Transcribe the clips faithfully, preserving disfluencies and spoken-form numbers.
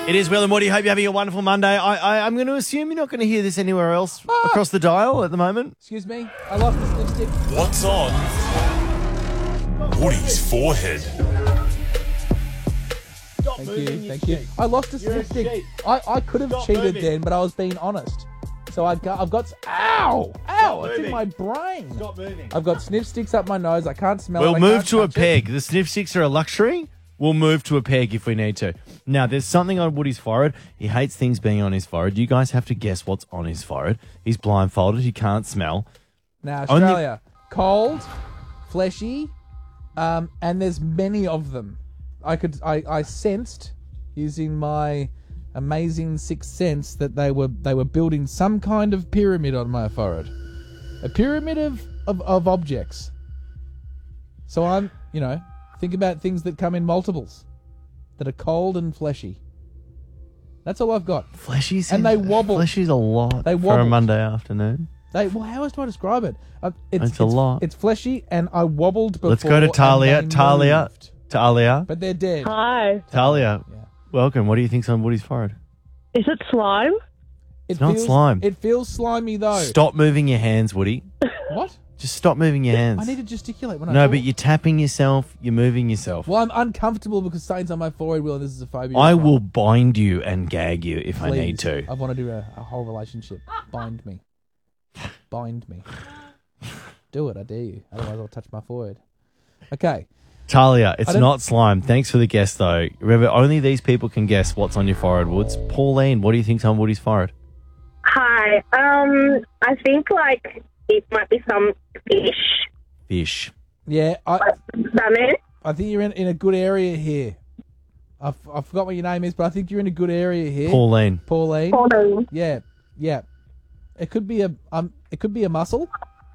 It is Will and Woody. Hope you're having a wonderful Monday. I, I, I'm going to assume you're not going to hear this anywhere else ah. across the dial at the moment. Excuse me, I lost the lipstick. What's on Woody's forehead? Stop Thank you, thank you. I lost a lipstick. I, I could have Stop cheated moving. then, but I was being honest. So I got, I've got, ow, ow, it's in my brain. Stop moving. I've got sniff sticks up my nose. I can't smell we'll it. We'll I move to a peg. It. The sniff sticks are a luxury. We'll move to a peg if we need to. Now, there's something on Woody's forehead. He hates things being on his forehead. You guys have to guess what's on his forehead. He's blindfolded. He can't smell. Now, Australia, Only- cold, fleshy, um, and there's many of them. I could, I, I sensed using my amazing sixth sense that they were they were building some kind of pyramid on my forehead, a pyramid of, of, of objects. So I'm, you know, think about things that come in multiples, that are cold and fleshy. That's all I've got. Fleshy, and they wobble. Fleshy's a lot they for a Monday afternoon. They well, how else do I describe it? Uh, it's, it's, it's a lot. It's fleshy, and I wobbled before. Let's go to Talia. Talia. Moved. Talia. But they're dead. Hi. Talia. Yeah. Welcome. What do you think's on Woody's forehead? Is it slime? It it's feels, not slime. It feels slimy though. Stop moving your hands, Woody. What? Just stop moving your hands. I need to gesticulate when I No, talk. but you're tapping yourself. You're moving yourself. Well, I'm uncomfortable because something's on my forehead, Will, and this is a phobia. I will bind you and gag you if Please. I need to. I want to do a, a whole relationship. Bind me. Bind me. Do it, I dare you. Otherwise I'll touch my forehead. Okay. Talia, it's not slime. Thanks for the guess, though. Remember, only these people can guess what's on your forehead, Woods. Pauline, what do you think's on Woody's forehead? Hi. Um, I think, like, it might be some fish. Fish. Yeah. I, Salmon. I think you're in, in a good area here. I, f- I forgot what your name is, but I think you're in a good area here. Pauline. Pauline. Pauline. Yeah. Yeah. It could be a um. It could be a mussel.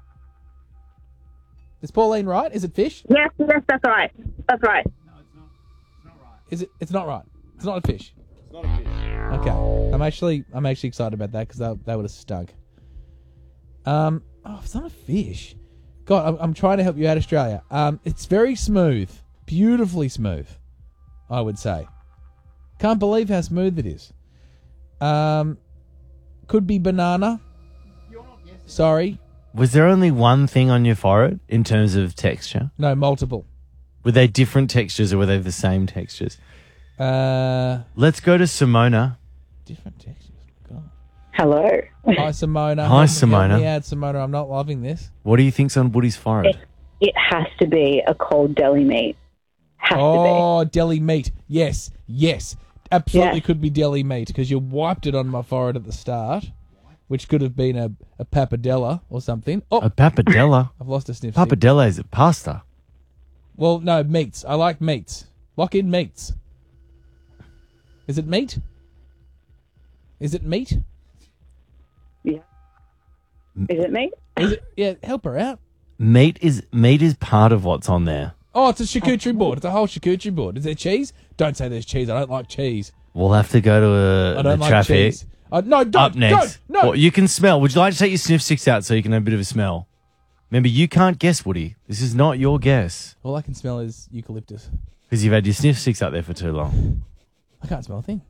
Is Pauline right? Is it fish? Yes, yes, that's right. That's right. No, it's not. It's not right. Is it? It's not right. It's not a fish. It's not a fish. Okay. I'm actually, I'm actually excited about that because that, that would have stunk. Um. Oh, it's not a fish. God, I'm, I'm trying to help you out, Australia. Um. It's very smooth, beautifully smooth. I would say. Can't believe how smooth it is. Um. Could be banana. Sorry. Was there only one thing on your forehead in terms of texture? No, multiple. Were they different textures or were they the same textures? Uh, Let's go to Simona. Different textures. God. Hello. Hi, Simona. Hi, Help- Simona. Help me out, Simona. I'm not loving this. What do you think's on Woody's forehead? It, it has to be a cold deli meat. Has Oh, deli meat. Yes, yes. Absolutely Yes. could be deli meat because you wiped it on my forehead at the start, which could have been a, a pappardella or something. Oh, A pappardella? I've lost a sniff. stick. Pappardella is a pasta. Well, no, meats. I like meats. Lock in meats. Is it meat? Is it meat? be. Yeah. Is it meat? Is it? Yeah, help her out. Meat is meat is part of what's on there. Oh, it's a charcuterie board. It's a whole charcuterie board. Is there cheese? Don't say there's cheese. I don't like cheese. We'll have to go to a, I don't the like traffic. cheese. Uh, no, don't. Up next. Don't, no. Well, you can smell. Would you like to take your sniff sticks out so you can have a bit of a smell? Remember, you can't guess, Woody. This is not your guess All I can smell is eucalyptus. because you've had your sniff sticks out there for too long. I can't smell a thing.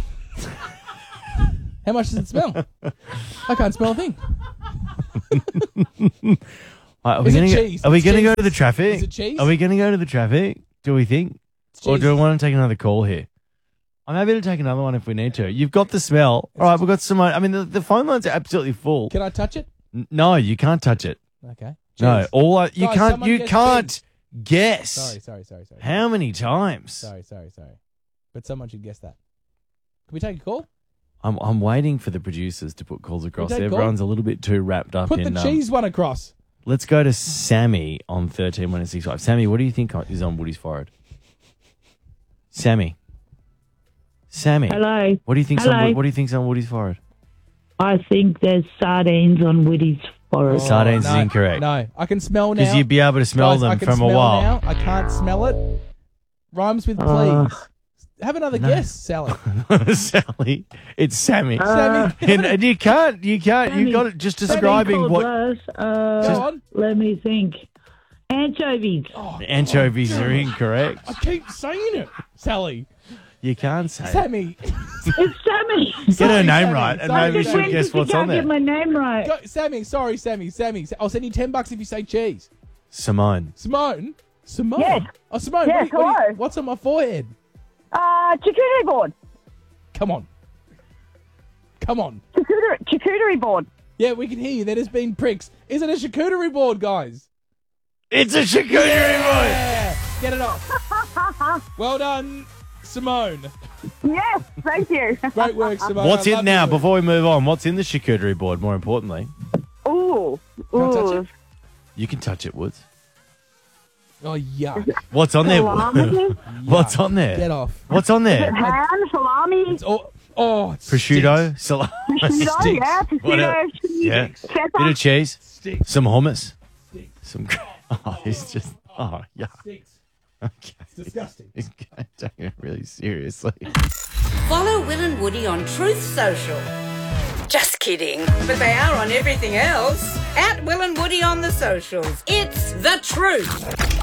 How much does it smell? I can't smell a thing. Right, are we Is it gonna cheese? Go, are we It's going to cheese. go to the traffic? Is it cheese? Are we going to go to the traffic? Do we think? Or cheese. do we want to take another call here? I'm happy to take another one if we need to. You've got the smell. All right, we've got some. I mean, the, the phone lines are absolutely full. Can I touch it? N- No, you can't touch it. Okay. No, Cheese. all I, you Guys, can't. someone You guess can't cheese. guess. Sorry, sorry, sorry, sorry. How many times? Sorry, sorry, sorry. But someone should guess that. Can we take a call? I'm I'm waiting for the producers to put calls across. take a call? Everyone's a little bit too wrapped up Put in. the um, cheese one across. Let's go to Sammy on thirteen one six five. Sammy, what do you think is on Woody's forehead? Sammy. Sammy. Hello. What do you think's Hello. on Wo- What do you think's on Woody's forehead? I think there's sardines on Woody's forehead. Sardines no, is incorrect. No, I can smell now. Because you'd be able to smell Guys, I them can from smell a while. Now. I can't smell it. Rhymes with please. Ugh. Have another No. guess, Sally. Sally, it's Sammy. Sammy, and, and you can't, you can't, you Sammy. got it just Something describing called what worse. Uh, Go on. Let me think. Anchovies. Oh, anchovies oh, are God. incorrect. I keep saying it, Sally. You can't say it. Sammy. It's Sammy. Get Sorry, her name Sammy. right, and Sorry, maybe Sammy. she'll guess You what's on can't get there. my name right. Go, Sammy, sorry, Sammy, Sammy. I'll send you ten bucks if you say cheese. Simone. Simone? Simone? Yes. Oh, Simone, Yes, what, what do you- hello. what's on my forehead? Uh, charcuterie board. Come on. Come on. Charcuterie, charcuterie board. Yeah, we can hear you. There has been pricks. Is it a charcuterie board, guys? It's a charcuterie board. Yeah. Get it off. Well done, Simone. Yes, thank you. Great work, Simone. What's I in love now? your work. Before we move on, what's in the charcuterie board? More importantly, Ooh. Can I touch Ooh. it? you can touch it, Woods. Oh, yuck. What's on there? Salami. What's on there? Get off. What's on there? Ham, salami. It's all, oh, it Prosciutto, salami, Prosciutto, sticks. yeah, What prosciutto. else? Yeah, Cheddar. bit of cheese, Sticks. some hummus, Sticks. some. Oh, he's just. Oh, yeah. Sticks. Okay. It's disgusting. He's taking it really seriously. Follow Will and Woody on Truth Social. Just kidding. But they are on everything else. At Will and Woody on the socials. It's the truth.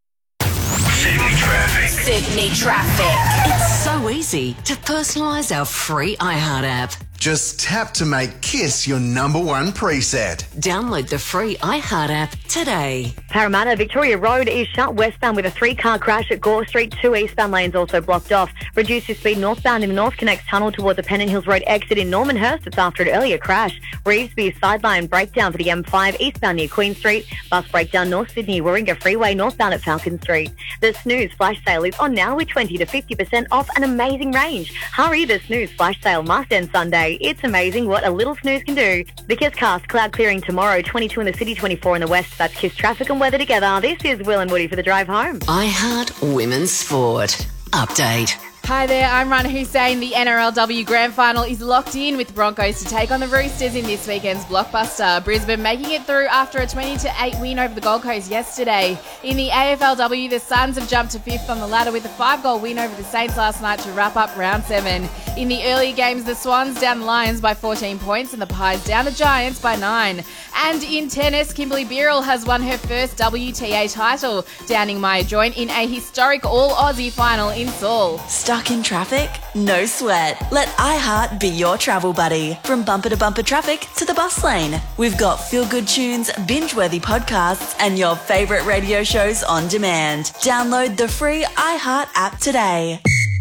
Sydney traffic. Sydney traffic. It's so easy to personalise our free iHeart app. Just tap to make Kiss your number one preset. Download the free iHeart app today. Parramatta, Victoria Road is shut westbound with a three-car crash at Gore Street. Two eastbound lanes also blocked off. Reduce your speed northbound in the North Connects Tunnel towards the Pennant Hills Road exit in Normanhurst. It's after an earlier crash. Revesby sideline breakdown for the M five eastbound near Queen Street. Bus breakdown North Sydney, Warringah Freeway northbound at Falcon Street. The Snooze flash sale is on now with twenty to fifty percent off an amazing range. Hurry, the Snooze flash sale must end Sunday. It's amazing what a little snooze can do. The Kiss Cast, cloud clearing tomorrow, twenty-two in the city, twenty-four in the west. That's Kiss traffic and weather together. This is Will and Woody for the drive home. iHeart Women's Sport. Update. Hi there, I'm Rana Hussein. The N R L W Grand Final is locked in with Broncos to take on the Roosters in this weekend's blockbuster. Brisbane making it through after a twenty to eight win over the Gold Coast yesterday. In the A F L W, the Suns have jumped to fifth on the ladder with a five-goal win over the Saints last night to wrap up round seven. In the early games, the Swans down the Lions by fourteen points and the Pies down the Giants by nine. And in tennis, Kimberly Birrell has won her first W T A title, downing Maya Joint in a historic all-Aussie final in Seoul. Stuck in traffic? No sweat. Let iHeart be your travel buddy. From bumper to bumper traffic to the bus lane. We've got feel-good tunes, binge-worthy podcasts, and your favourite radio shows on demand. Download the free iHeart app today.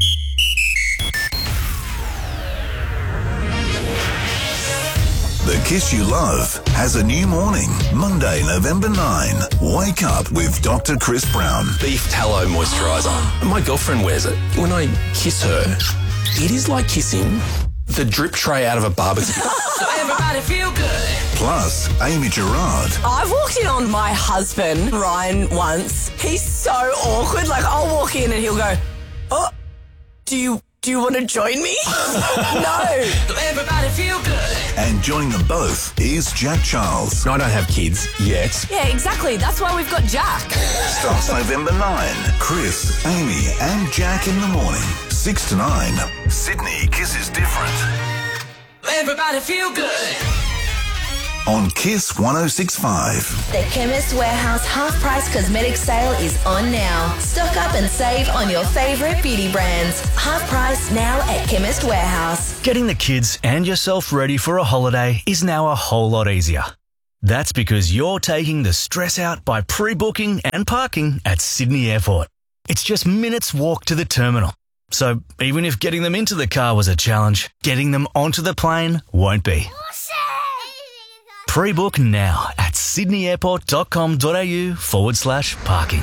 The Kiss You Love has a new morning, Monday, November ninth. Wake up with Doctor Chris Brown. Beef tallow moisturiser. My girlfriend wears it. When I kiss her, it is like kissing the drip tray out of a barbecue. Everybody feel good. Plus, Amy Gerard. I've walked in on my husband, Ryan, once. He's so awkward. Like, I'll walk in and he'll go, oh, do you... Do you want to join me? No. Everybody feel good. And joining them both is Jack Charles. I don't have kids yet. Yeah, exactly. That's why we've got Jack. Starts November ninth. Chris, Amy, and Jack in the morning. six to nine. Sydney Kisses Different. Everybody feel good. On Kiss one oh six point five. The Chemist Warehouse half-price cosmetic sale is on now. Stock up and save on your favourite beauty brands. Half price now at Chemist Warehouse. Getting the kids and yourself ready for a holiday is now a whole lot easier. That's because you're taking the stress out by pre-booking and parking at Sydney Airport. It's just minutes walk to the terminal. So even if getting them into the car was a challenge, getting them onto the plane won't be. Pre-book now at sydneyairport.com.au forward slash parking.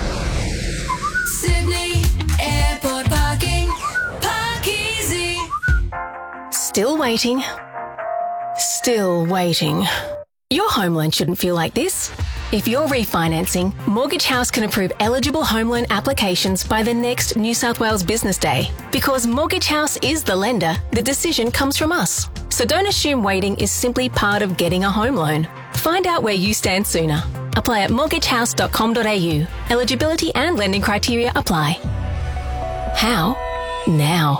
Sydney Airport parking. Park easy. Still waiting. Still waiting. Your home loan shouldn't feel like this. If you're refinancing, Mortgage House can approve eligible home loan applications by the next New South Wales Business Day. Because Mortgage House is the lender, the decision comes from us. So don't assume waiting is simply part of getting a home loan. Find out where you stand sooner. Apply at mortgage house dot com dot a u. Eligibility and lending criteria apply. How? Now.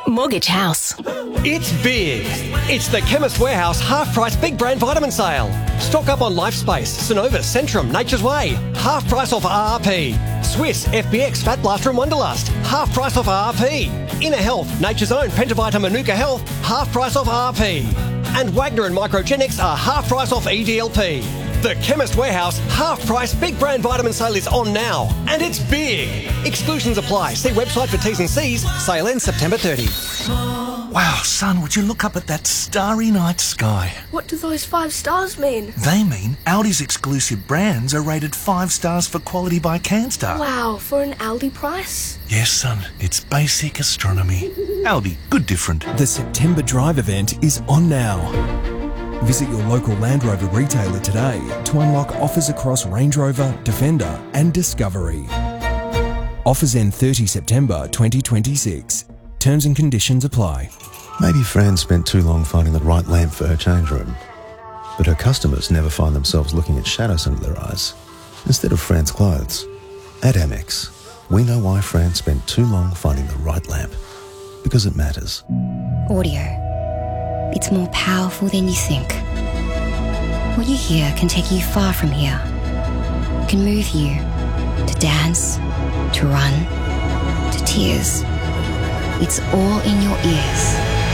Mortgage House. It's big. It's the Chemist Warehouse half-price big brand vitamin sale. Stock up on LifeSpace, Synovus, Centrum, Nature's Way. Half price off R R P. Swiss, F B X, Fat Blaster and Wonderlust. Half price off R R P. Inner Health, Nature's Own, Pentavita, Manuka Health. Half price off R R P. And Wagner and Microgenics are half price off E D L P. The Chemist Warehouse half-price big brand vitamin sale is on now. And it's big. Exclusions apply. See website for T's and C's. Sale ends September thirtieth. Wow, son, would you look up at that starry night sky? What do those five stars mean? They mean Audi's exclusive brands are rated five stars for quality by CanStar. Wow, for an Aldi price? Yes, son, it's basic astronomy. Aldi, good different. The September Drive event is on now. Visit your local Land Rover retailer today to unlock offers across Range Rover, Defender and Discovery. Offers end thirtieth September twenty twenty-six. Terms and conditions apply. Maybe Fran spent too long finding the right lamp for her change room, but her customers never find themselves looking at shadows under their eyes instead of Fran's clothes. At Amex, we know why Fran spent too long finding the right lamp, because it matters. Audio. It's more powerful than you think. What you hear can take you far from here. It can move you to dance, to run, to tears. It's all in your ears.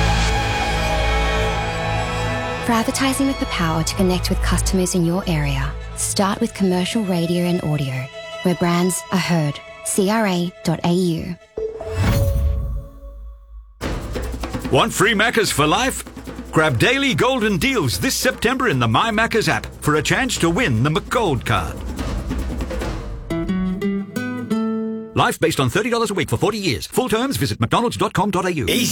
For advertising with the power to connect with customers in your area, start with commercial radio and audio, where brands are heard. C R A dot A U. Want free Maccas for life? Grab daily golden deals this September in the My Maccas app for a chance to win the McGold card. Life based on thirty dollars a week for forty years. Full terms, visit mcdonalds dot com dot a u. Easy.